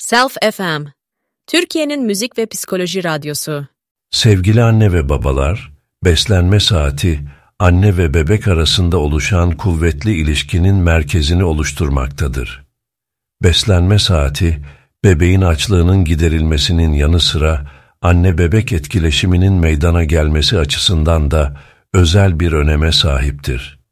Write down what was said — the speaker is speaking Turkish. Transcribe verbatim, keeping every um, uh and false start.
Self F M, Türkiye'nin müzik ve psikoloji radyosu. Sevgili anne ve babalar, beslenme saati, anne ve bebek arasında oluşan kuvvetli ilişkinin merkezini oluşturmaktadır. Beslenme saati, bebeğin açlığının giderilmesinin yanı sıra anne-bebek etkileşiminin meydana gelmesi açısından da özel bir öneme sahiptir.